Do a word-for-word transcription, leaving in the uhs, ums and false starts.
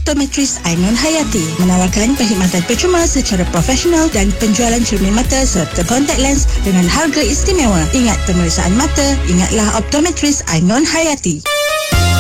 Optometris Ainon Hayati menawarkan perkhidmatan percuma secara profesional dan penjualan cermin mata serta kontak lens dengan harga istimewa. Ingat pemeriksaan mata, ingatlah Optometris Ainon Hayati.